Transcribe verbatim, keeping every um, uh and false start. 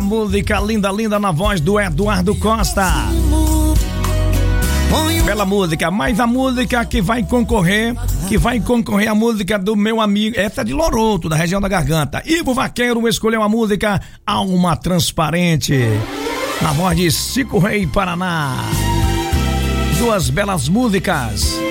A música linda, linda na voz do Eduardo Costa. Bela música, mas a música que vai concorrer, que vai concorrer a música do meu amigo, essa é de Loroto, da região da Garganta. Ivo Vaqueiro escolheu a música Alma Transparente, na voz de Cico Rei Paraná. Duas belas músicas.